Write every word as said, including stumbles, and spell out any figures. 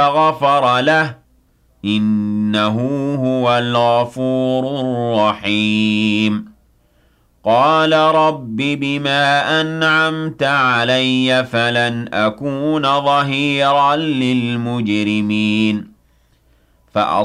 غفر له إنه هو الغفور الرحيم قال رب بما أنعمت علي فلن أكون ظهيرا للمجرمين